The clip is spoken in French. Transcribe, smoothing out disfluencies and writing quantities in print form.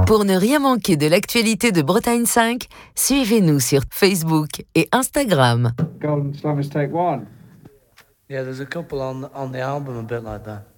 Pour ne rien manquer de l'actualité de Bretagne 5, suivez-nous sur Facebook et Instagram. Golden Slummers Take One. Yeah, there's a couple on the album a bit like that.